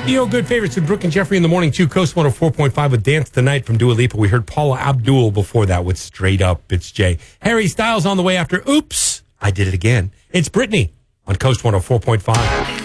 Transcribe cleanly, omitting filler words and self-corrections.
Good favorites with Brooke and Jeffrey in the morning, too. Coast 104.5 with Dance the Night from Dua Lipa. We heard Paula Abdul before that with Straight Up. It's Jay. Harry Styles on the way after Oops, I Did It Again. It's Britney on Coast 104.5.